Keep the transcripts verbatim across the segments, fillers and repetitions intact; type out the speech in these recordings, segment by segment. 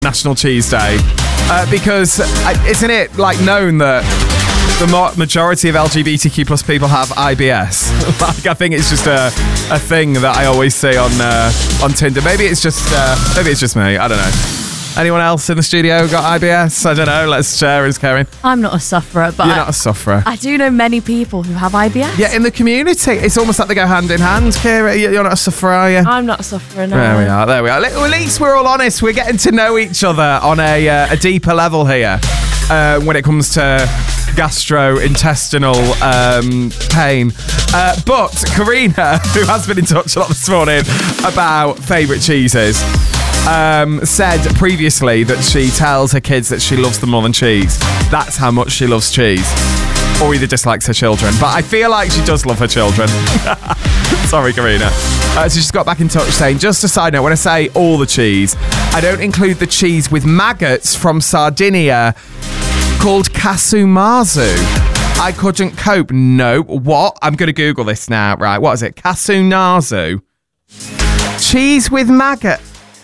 National Cheese Day. Uh, because uh, isn't it like known that the mo- majority of L G B T Q plus people have I B S? Like, I think it's just a, a thing that I always see on uh, on Tinder. Maybe it's just uh, maybe it's just me. I don't know. Anyone else in the studio got I B S? I don't know. Let's share. Who's Karen? I'm not a sufferer, but You're I, not a sufferer. I do know many people who have I B S. Yeah, in the community. It's almost like they go hand in hand, Kira. You're not a sufferer, are you? I'm not a sufferer, no. There we are, there we are. At least we're all honest. We're getting to know each other on a, uh, a deeper level here uh, when it comes to gastrointestinal um, pain. Uh, but Karina, who has been in touch a lot this morning about favourite cheeses, Um, said previously that she tells her kids that she loves them more than cheese. That's how much she loves cheese. Or either dislikes her children. But I feel like she does love her children. Sorry, Karina. Uh, so she's got back in touch saying, just a side note, when I say all the cheese, I don't include the cheese with maggots from Sardinia called Kasumazu. I couldn't cope. No. What? I'm going to Google this now. Right, what is it? Kasunazu. Cheese with maggots.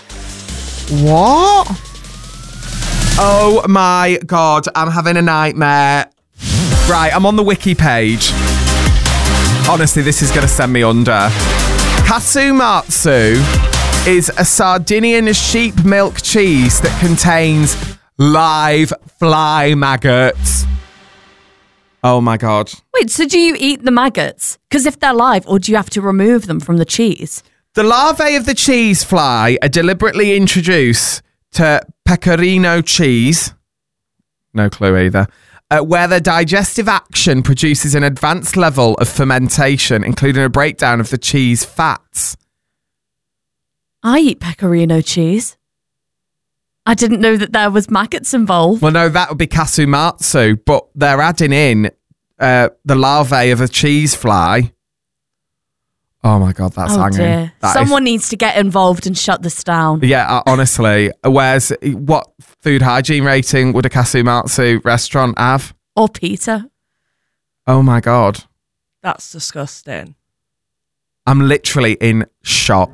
What? Oh my God, I'm having a nightmare. Right, I'm on the wiki page. Honestly, this is going to send me under. Kasumatsu is a Sardinian sheep milk cheese that contains live fly maggots. Oh my God. Wait, so do you eat the maggots? Because if they're live, or do you have to remove them from the cheese? The larvae of the cheese fly are deliberately introduced to pecorino cheese, no clue either, uh, where the digestive action produces an advanced level of fermentation, including a breakdown of the cheese fats. I eat pecorino cheese. I didn't know that there was maggots involved. Well, no, that would be kasumatsu, but they're adding in uh, the larvae of a cheese fly. Oh my God, that's oh hanging. Dear. That Someone is, needs to get involved and shut this down. Yeah, uh, honestly. Where's what food hygiene rating would a Kasumatsu restaurant have? Or Peter. Oh my God. That's disgusting. I'm literally in shock.